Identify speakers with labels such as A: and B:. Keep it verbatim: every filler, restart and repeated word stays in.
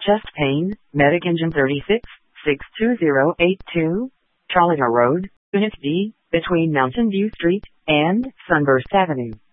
A: chest pain, Medic Engine thirty-six, six two zero eight two, Chalaga Road, Unit D, between Mountain View Street and Sunburst Avenue.